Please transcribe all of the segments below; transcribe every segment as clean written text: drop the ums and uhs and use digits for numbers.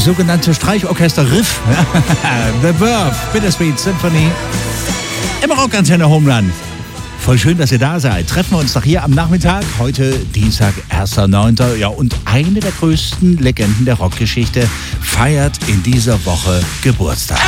sogenannte Streichorchester-Riff. The Verve, Bittersweet Symphony. Im Rockantenne Home Run. Voll schön, dass ihr da seid. Treffen wir uns doch hier am Nachmittag. Heute Dienstag, 1.9. Ja, und eine der größten Legenden der Rockgeschichte feiert in dieser Woche Geburtstag.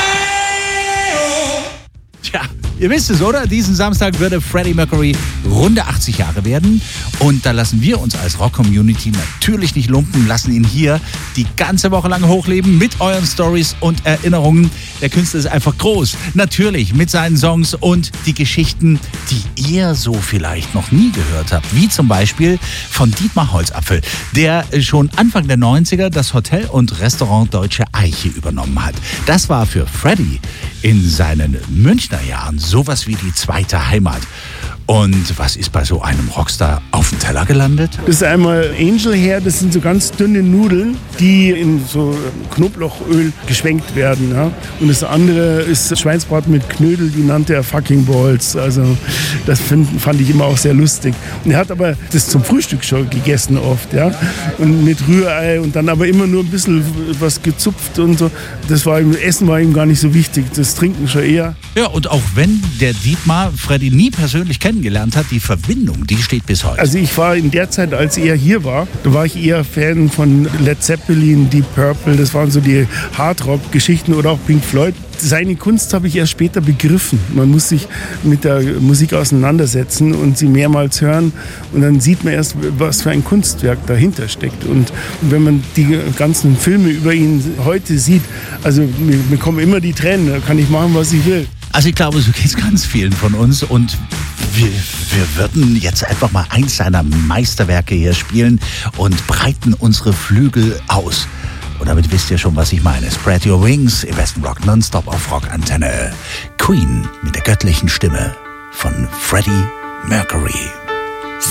Tja, ihr wisst es, oder? Diesen Samstag würde Freddie Mercury runde 80 Jahre werden. Und da lassen wir uns als Rock-Community natürlich nicht lumpen, lassen ihn hier die ganze Woche lang hochleben mit euren Stories und Erinnerungen. Der Künstler ist einfach groß. Natürlich mit seinen Songs und die Geschichten, die ihr so vielleicht noch nie gehört habt. Wie zum Beispiel von Dietmar Holzapfel, der schon Anfang der 90er das Hotel und Restaurant Deutsche Eiche übernommen hat. Das war für Freddie in seinen Münchner Jahren sowas wie die zweite Heimat. Und was ist bei so einem Rockstar auf dem Teller gelandet? Das ist einmal Angel Hair, das sind so ganz dünne Nudeln, die in so Knoblauchöl geschwenkt werden. Ja? Und das andere ist Schweinsbraten mit Knödel, die nannte er Fucking Balls. Also das fand ich immer auch sehr lustig. Und er hat aber das zum Frühstück schon gegessen oft. Ja? Und mit Rührei und dann aber immer nur ein bisschen was gezupft und so. Essen war ihm gar nicht so wichtig, das Trinken schon eher. Ja, und auch wenn der Dietmar Freddie nie persönlich kennengelernt hat, die Verbindung, die steht bis heute. Also ich war in der Zeit, als er hier war, da war ich eher Fan von Led Zeppelin, Deep Purple, das waren so die Hardrock-Geschichten oder auch Pink Floyd. Seine Kunst habe ich erst später begriffen. Man muss sich mit der Musik auseinandersetzen und sie mehrmals hören und dann sieht man erst, was für ein Kunstwerk dahinter steckt. Und wenn man die ganzen Filme über ihn heute sieht, also mir kommen immer die Tränen, da kann ich machen, was ich will. Also ich glaube, so geht es ganz vielen von uns und wir würden jetzt einfach mal eins seiner Meisterwerke hier spielen und breiten unsere Flügel aus. Und damit wisst ihr schon, was ich meine. Spread Your Wings im Westen Rock Nonstop auf Rockantenne. Queen mit der göttlichen Stimme von Freddie Mercury.